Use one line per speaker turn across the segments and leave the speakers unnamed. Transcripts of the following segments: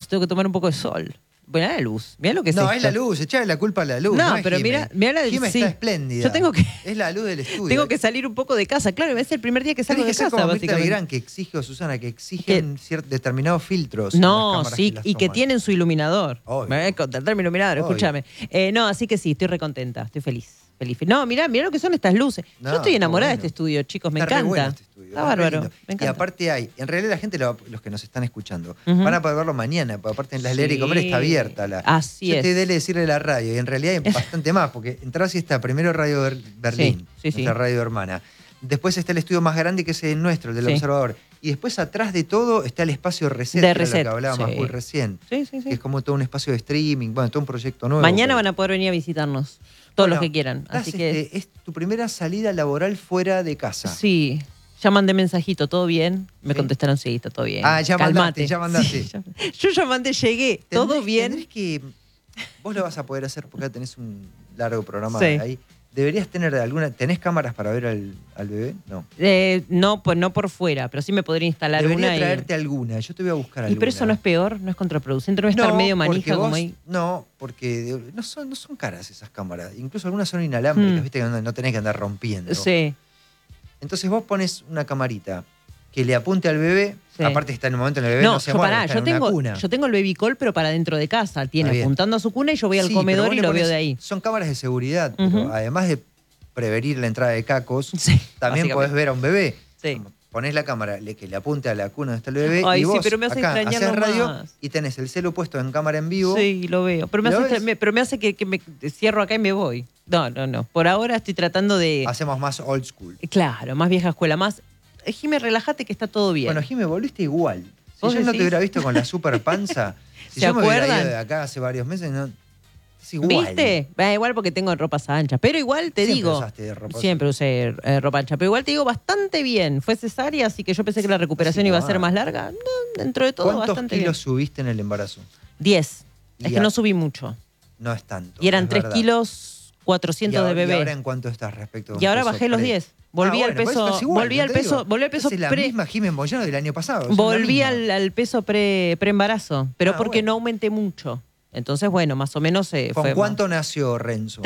tengo que tomar un poco de sol. Mirá la luz, mirá lo que es
No,
esto.
es la luz, echarle la culpa a la luz.
No,
es
pero
Jime.
mirá la
Jime
sí.
está espléndida.
Yo tengo que...
Es la luz del estudio.
Tengo que salir un poco de casa. Claro, es el primer día que salgo
Tenés
de
que ser
casa,
como Mirta
básicamente.
Legrand, que exige, o Susana, que exigen determinados filtros. en
No,
las cámaras
sí,
las
y que
toman.
tienen su iluminador.
Obvio.
Me voy a contratar mi iluminador,
Obvio.
escúchame. No, así que sí, estoy recontenta, estoy feliz. No, mirá lo que son estas luces.
No,
Yo estoy enamorada
está
de este estudio, chicos, me
Está re
encanta.
bueno este estudio,
Está
re
bárbaro,
lindo.
me encanta.
Y aparte en realidad la gente, los que nos están escuchando,
Ujú.
van a poder verlo mañana, porque aparte en las
Sí.
Leer y Comer está abierta.
Así
Yo
es.
te dele decirle la radio, y en realidad hay bastante más, porque entras y está primero Radio Berlín,
Sí,
nuestra radio hermana. Después está el estudio más grande, que es el nuestro, el del
Sí.
Observador. Y después atrás de todo está el espacio Reset,
De
que era
Reset,
lo que hablaba
sí.
Majul recién.
Sí.
Que es como todo un espacio de streaming, bueno, todo un proyecto nuevo.
Mañana van a poder venir a visitarnos, todos los que quieran. Así que
es tu primera salida laboral fuera de casa.
sí, ya mandé mensajito, ¿todo bien? Me
Sí.
contestaron, sí, está todo bien.
Ah, ya
Calmate.
mandaste.
Sí, yo ya mandé, llegué, todo bien.
Tendrés que, vos lo vas a poder hacer porque ya tenés un largo programa
Sí.
ahí. ¿Deberías tener ¿Tenés cámaras para ver al bebé? No.
No, pues no por fuera, pero sí me podría instalar
Debería
una.
traerte alguna. Yo te voy a buscar
Y
alguna.
pero eso no es peor, no es contraproducente, no es estar medio
porque
manija como
vos-
ahí.
No, porque no son caras esas cámaras. Incluso algunas son inalámbricas, viste, que no tenés que andar rompiendo.
Sí.
Entonces vos pones una camarita que le apunte al bebé.
Sí.
Aparte está en el momento en el bebé no se mueve, está en una cuna.
yo tengo el baby call, pero para dentro de casa. Tiene
Está bien.
apuntando a su cuna y yo voy al
Sí,
comedor
pero
y
vos
lo
le
veo
pones-
de ahí.
Son cámaras de seguridad, pero
Ujú.
además de prevenir la entrada de cacos,
Sí,
también
básicamente.
podés ver a un bebé.
Sí.
Ponés la cámara que le apunte a la cuna donde está el bebé
Ay,
y
sí,
vos
pero me hace
acá
extrañarlo
hacés radio
más.
y tenés el celu puesto en cámara en vivo.
Sí, lo veo. Pero me
¿Lo
hace,
ves?
pero me hace que me cierro acá y me voy. No. Por ahora estoy tratando de...
Hacemos más old school.
Claro, más vieja escuela, más... Jimé, relájate que está todo bien.
Bueno, Jimé, volviste igual. Si
¿Vos
yo no te
decís?
hubiera visto con la super panza, si
¿Se
yo me hubiera
acuerdan?
ido de acá hace varios meses, no, es igual.
¿Viste? Igual porque tengo ropas anchas. Pero igual te
Siempre
digo...
usaste ropa
Siempre usé ropa ancha. Pero igual te digo, bastante bien. Fue cesárea, así que yo pensé que la recuperación iba a ser más larga. No, dentro de todo,
¿Cuántos
bastante
kilos
bien.
subiste en el embarazo?
10.
Y
Es que
a-
no subí mucho.
No es tanto.
Y eran
es
3
verdad.
kilos 400
¿Y
de bebé.
¿Y ahora en cuánto estás respecto?
Y ahora
peso
bajé los
pre?
10. Volví al
por eso
peso.
estás igual,
Volví
no
al
te
peso.
digo.
Volví al peso
Es la
pre.
misma Jimé Moyano del año pasado. sos la
Volví
misma.
al peso pre-embarazo. Pero porque
bueno.
no aumenté mucho. Entonces, bueno, más o menos
¿Con
fue.
cuánto nació Renzo?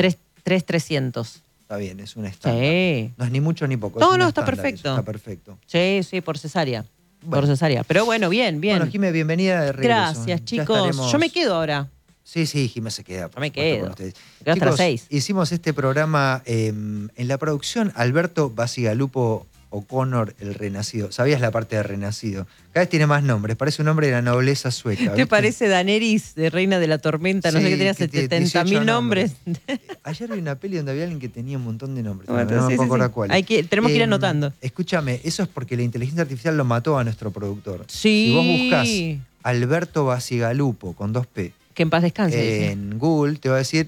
3,300.
Está bien, es un estándar.
Sí.
No es ni mucho ni poco.
No,
es un
no, está
estándar,
perfecto.
eso, Está perfecto.
Sí, por cesárea.
Bueno.
Por cesárea. Pero bueno, bien.
Bueno, Jimé, bienvenida de regreso.
Gracias,
Ya
chicos.
estaremos-
Yo me quedo ahora.
Sí, Jimé se queda. por
me
supuesto,
quedo.
con ustedes.
Me quedo hasta las
Chicos,
6.
hicimos este programa en la producción Alberto Basigalupo O'Connor, el Renacido. ¿Sabías la parte de Renacido? Cada vez tiene más nombres, parece un nombre de la nobleza sueca.
¿Te
¿viste?
parece Daenerys de Reina de la Tormenta? No sé
Sí,
qué tenía
que tiene
70.000
18
nombres.
Ayer vi una peli donde había alguien que tenía un montón de nombres.
Bueno,
no
sí,
me puedo
sí,
acordar
sí.
cuál.
Tenemos que ir anotando.
Escúchame, eso es porque la inteligencia artificial lo mató a nuestro productor.
Sí.
Si vos buscás Alberto Basigalupo con 2P
Que en paz descanse. dice.
en Google, te va a decir...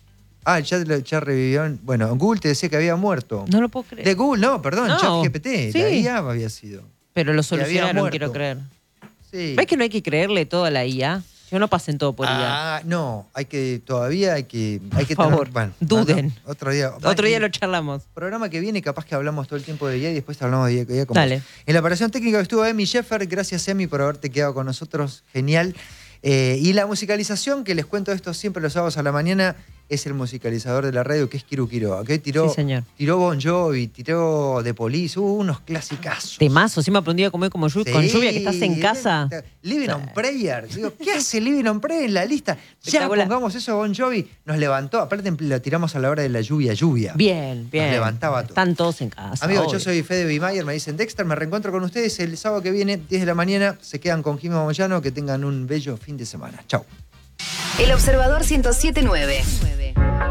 ya revivió. Bueno, Google te decía que había muerto.
No lo puedo creer.
De Google, no, perdón,
No.
ChatGPT.
Sí.
La IA había sido.
Pero lo
que había
solucionaron,
muerto.
quiero creer.
Sí.
¿Ves que no hay que creerle todo a la IA? Yo no pasen todo por IA.
No, todavía hay que
Por favor,
tener, bueno,
duden.
Otro día.
Otro día lo charlamos.
Programa que viene, capaz que hablamos todo el tiempo de IA y después hablamos de IA como
Dale.
En la operación técnica estuvo Emi Sheffer. Gracias, Emi, por haberte quedado con nosotros. Genial. Y la musicalización, que les cuento esto siempre los sábados a la mañana, es el musicalizador de la radio, que es Kiru Quiroga. Que tiró,
Sí, señor.
tiró Bon Jovi, tiró The Police, unos clasicazos.
Temazo, encima por un día como con lluvia que estás en casa.
Living on Prayer. Digo, ¿qué hace Living on Prayer en la lista? Ya
Espectacular.
pongamos eso Bon Jovi. Nos levantó. Aparte la tiramos a la hora de la lluvia.
Bien.
Nos levantaba todo.
Están todos en casa.
Amigos,
obvio.
yo soy Fede Bimayer, me dicen Dexter. Me reencuentro con ustedes el sábado que viene, 10 de la mañana. Se quedan con Jimmy Moyano. Que tengan un bello fin de semana. Chau.
El Observador 107.9.